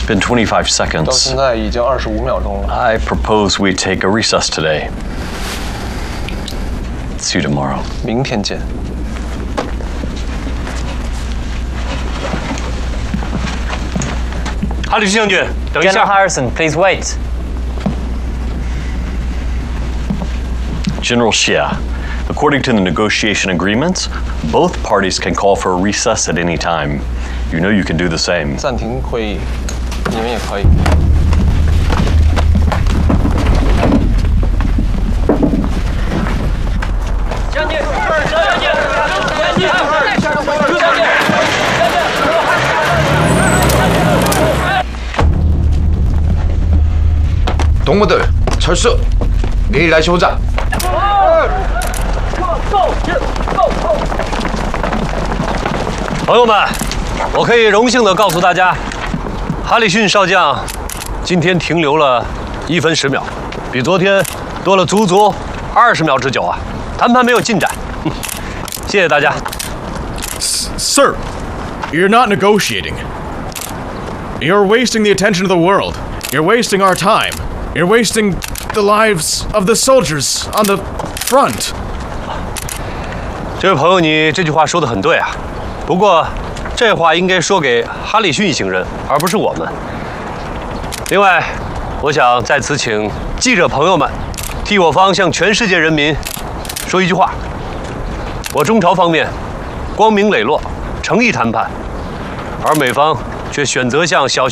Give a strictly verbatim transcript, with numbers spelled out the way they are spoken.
been twenty-five 到 seconds. 现在已经二十五秒钟了。 I propose we take a recess today. See you tomorrow. 明天见。 哈里逊将军，等一 General 下。 Harrison, please wait. General Xie, according to the negotiation agreements, both parties can call for a recess at any time. You know you can do the same. 暂停会议，你们也可以。 将军，将军，将军，将军。 동무들 철수! 내일 다시 오자. 朋友们，我可以荣幸地告诉大家，哈里逊少将今天停留了一分十秒，比昨天多了足足二十秒之久啊！谈判没有进展，谢谢大家。 Sir, you're not negotiating. You're wasting the attention of the world. You're wasting our time. You're wasting the lives of the soldiers on the front. 这位朋友，你这句话说得很对啊。不过，这话应该说给哈里逊行人，而不是我们。另外，我想在此请记者朋友们替我方向全世界人民说一句话：我中朝方面光明磊落、诚意谈判，而美方却选择向小。